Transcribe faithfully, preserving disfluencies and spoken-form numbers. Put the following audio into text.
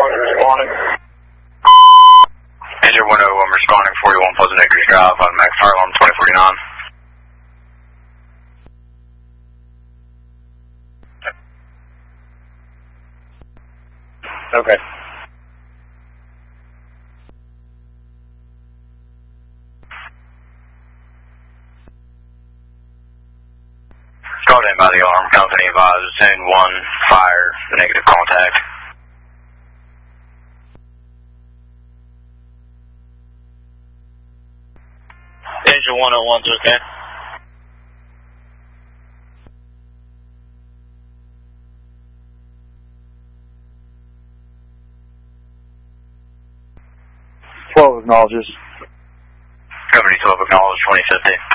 one responding. Engine one oh one responding, forty-one Pleasant Acres Drive, on Max Fire Alarm twenty forty-nine. Okay. Called in by the alarm company, advised zone one, fire, negative contact. Engine one oh one's okay. twelve acknowledges. Company twelve acknowledged twenty fifty.